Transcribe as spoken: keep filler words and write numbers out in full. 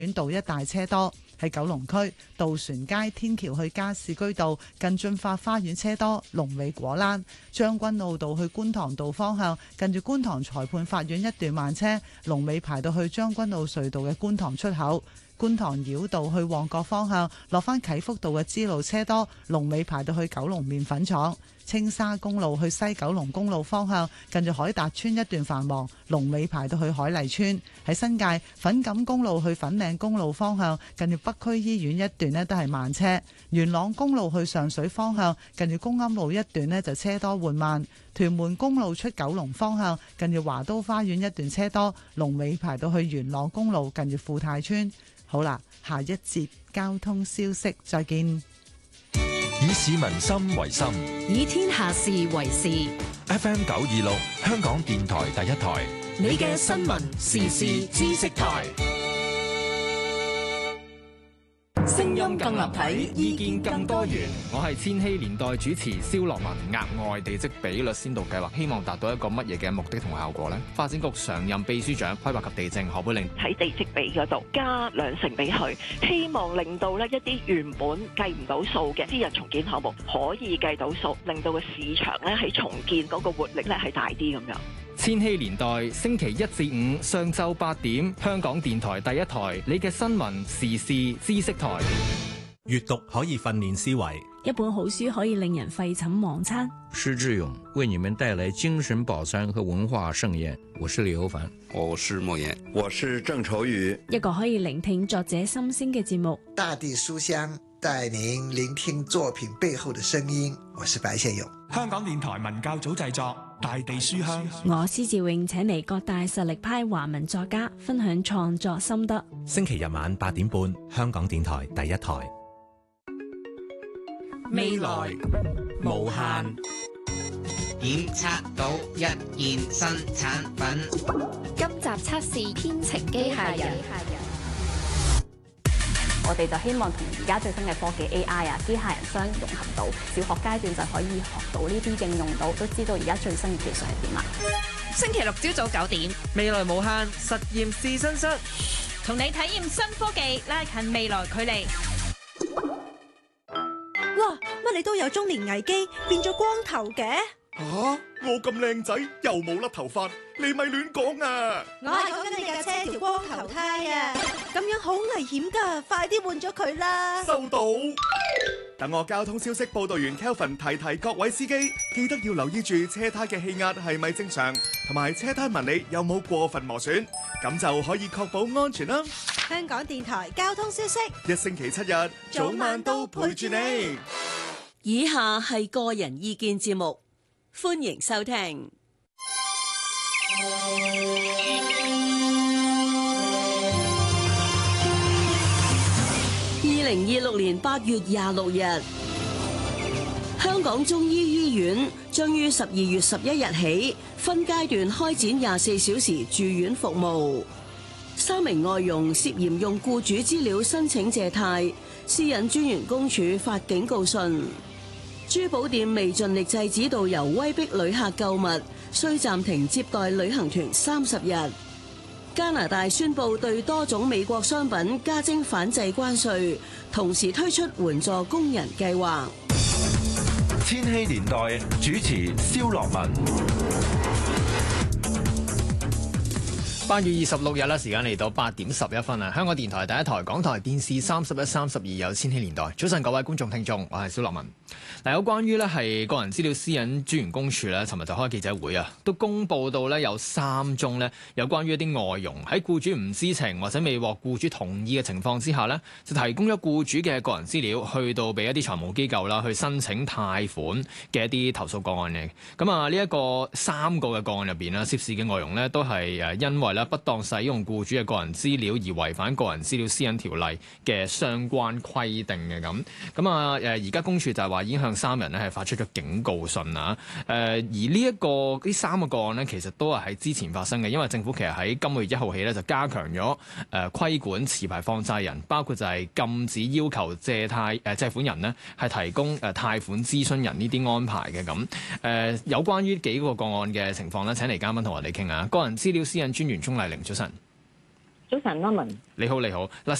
院道一帶車多。喺九龍區渡船街天橋去加士居道近駿發花園車多，龍尾果欄；將軍澳道去觀塘道方向近住觀塘裁判法院一段慢車，龍尾排到去將軍澳隧道嘅觀塘出口。觀塘繞道去旺角方向落返啟福道嘅支路車多，龍尾排到去九龍麵粉廠。青沙公路去西九龍公路方向近住海達村一段繁忙，龍尾排到去海麗村。喺新界粉錦公路去粉嶺公路方向近住北區醫院一段呢都係慢車。元朗公路去上水方向近住公庵路一段呢就車多緩慢。屯門公路出九龍方向近住華都花園一段車多，龍尾排到去元朗公路近住富泰村。好啦，下一節交通消息再見。 以市民心為心， 以天下事為事。 F M 九二六，香港電台第一台， 你嘅新聞時事知識台。 聲音更立體，意見更多元。我係千禧年代主持蕭樂文。額外地積比率先導計劃，希望達到一個乜嘢嘅目的同效果呢？發展局常任秘書長規劃及地政何佩玲喺地積比嗰度加兩成俾佢，希望令到呢一啲原本計唔到數嘅私人重建項目可以計到數，令到個市場咧喺重建嗰個活力咧係大啲咁樣。 千禧年代星期一至五上晝八點，香港電台第一台，你嘅新聞時事知識台。 閱讀可以訓練思維， 一本好書可以令人廢寢忘餐。 施志勇為你們帶來精神飽餐和文化盛宴。我是李歐凡， 我是莫言， 我是鄭愁予。 一個可以聆聽作者心聲嘅節目。 大地書香帶您聆聽作品背後的聲音。我是白先勇。 香港電台文教組製作《大地書香》。 我施志永請嚟各大實力派華文作家分享創作心得。 星期日晚八點半，香港電台第一台。 未來無限， 檢測到一件新產品。 今集測試編程機械人。 我哋就希望同而家最新嘅科技 A I 啊、機械人相融合到，小學階段就可以學到呢啲應用到，都知道而家最新嘅技術係點啦。 星期六朝早九點，未來無限實驗試身室，同你體驗新科技，拉近未來距離。 哇！乜你都有中年危機，變咗光頭嘅？ 吓、啊！我咁靚仔又冇甩頭髮，你咪亂講啊！ 我係講緊你架車條光頭胎啊！咁樣好危險噶，快啲換咗佢啦！ 收到。等我交通消息報道員 Kelvin 提提各位司機，記得要留意住車胎嘅氣壓係咪正常，同埋車胎紋理有冇過分磨損，咁就可以確保安全啦。 香港電台交通消息， 一星期七日早晚都陪住你。 以下係個人意見節目，歡迎收聽。二零二六年八月廿六日，香港中醫醫院將於十二月十一日起分階段開展廿四小時住院服務。三名外傭涉嫌用僱主資料申請借貸，私隱專員公署發警告信。珠寶店未盡力制止導遊威逼旅客購物，需暫停接待旅行團三十日。加拿大宣布對多種美國商品加徵反制關稅，同時推出援助工人計劃。 千禧年代主持蕭樂文。 八月二十六日啦，時間嚟到八點十一分啊！香港電台第一台、港台電視三十一、三十二有千禧年代。早晨各位觀眾聽眾，我係蕭樂文。嗱，有關於咧係個人資料私隱專員公署咧，尋日就開記者會啊，都公佈到咧有三宗咧有關於一啲外傭喺僱主唔知情或者未獲僱主同意嘅情況之下咧，就提供咗僱主嘅個人資料去到俾一啲財務機構啦，去申請貸款嘅一啲投訴個案嘅。咁啊，呢一個三個嘅個案入邊啦，涉事嘅外傭咧都係誒因為咧不當使用僱主嘅個人資料而違反個人資料私隱條例嘅相關規定嘅咁。咁啊誒，而家公署就係話已經向三人咧係發出咗警告信啊！誒、呃，而呢、這、一個呢三個個案呢，其實都係喺之前發生嘅，因為政府其實喺今個月一號起咧就加強咗誒規管持牌放債人，包括就係禁止要求借貸誒、呃、借款人呢係提供誒、呃、貸款諮詢人呢啲安排嘅咁。誒、呃，有關於幾個個案嘅情況呢，請嚟嘉賓同我哋傾下。個人資料私隱專員鍾麗玲，早晨。 早晨，阿文。 你好，你好。嗱，